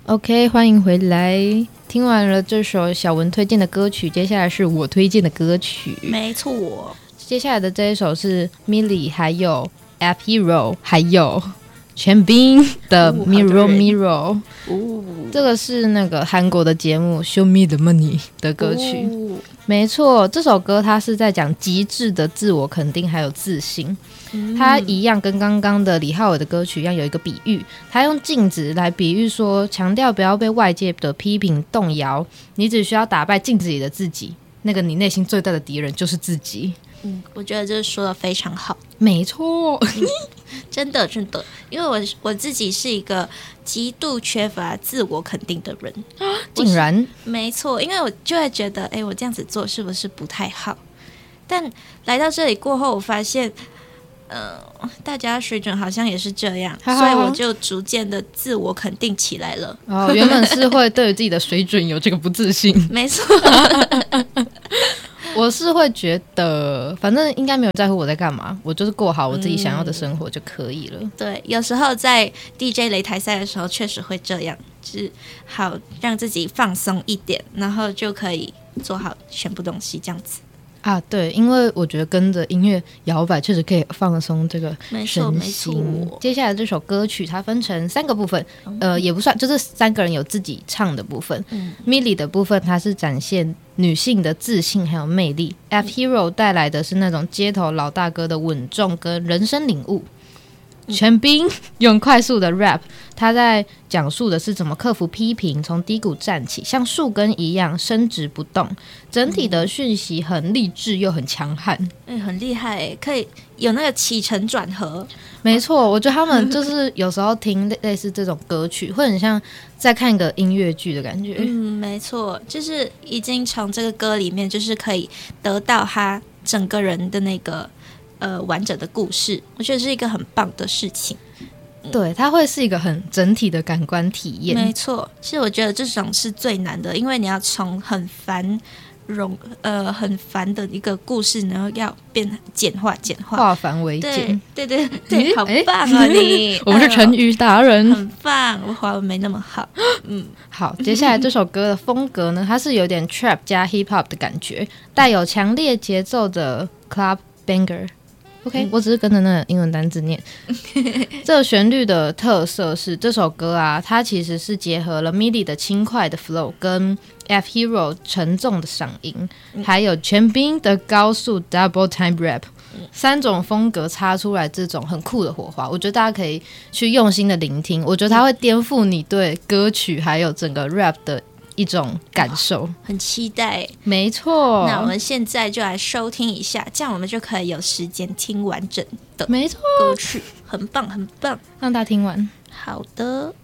OK， 欢迎回来。听完了这首小文推荐的歌曲，接下来是我推荐的歌曲。 没错， 接下来的这一首是 Milli 还有 App Hero 还有全斌的 Mirror Mirror，这个是那个韩国的节目 Show Me the Money 的歌曲。没错，这首歌它是在讲极致的自我肯定还有自信。它一样跟刚刚的李浩伟的歌曲一样，有一个比喻，他用镜子来比喻说，强调不要被外界的批评动摇，你只需要打败镜子里的自己，那个你内心最大的敌人就是自己。 我觉得这说的非常好。 没错， 真的，因为我自己是一个极度缺乏自我肯定的人。 竟然没错，因为我就会觉得，我这样子做是不是不太好？但来到这里过后，我发现，大家水准好像也是这样，所以我就逐渐的自我肯定起来了。 原本是会对于自己的水准有这个不自信。 没错。 我是会觉得反正应该没有在乎我在干嘛，我就是过好我自己想要的生活就可以了。 对，有时候在 DJ 擂台赛的时候确实会这样，就是好让自己放松一点，然后就可以做好全部东西这样子啊。对，因为我觉得跟着音乐摇摆确实可以放松这个身心。 没错。 接下来这首歌曲它分成3个部分，也不算，就是3个人有自己唱的部分。Milli 的部分它是展现女性的自信还有魅力， App Hero 带来的是那种街头老大哥的稳重跟人生领悟。全斌用快速的 rap， 他在讲述的是怎么克服批评，从低谷站起，像树根一样伸直不动。整体的讯息很励志又很强悍。 很厉害可以有那个起承转合。 没错，我觉得他们就是有时候听类似这种歌曲会很像在看一个音乐剧的感觉。 没错，就是已经从这个歌里面就是可以得到他整个人的那个完整的故事，我觉得是一个很棒的事情。 对，它会是一个很整体的感官体验。 没错，其实我觉得这种是最难的，因为你要从很繁的一个故事，然后要变简化， 化繁为简。 对，好棒啊你！ 我们是成语达人， 很棒。我华文没那么好。 好，接下来这首歌的风格呢，它是有点 trap 加 hip hop 的感觉，带有强烈节奏的 club banger。OK，我只是跟着那个英文单字念。这个旋律的特色是，这首歌啊，它其实是结合了 Milli 的轻快的 flow 跟 App Hero 沉重的嗓音，还有全斌的高速 double time rap， 3种风格擦出来这种很酷的火花。我觉得大家可以去用心的聆听，我觉得它会颠覆你对歌曲还有整个 rap 的一种感受。很期待。 没错， 那我们现在就来收听一下，这样我们就可以有时间听完整的没错歌曲。很棒，让大家听完。 好的。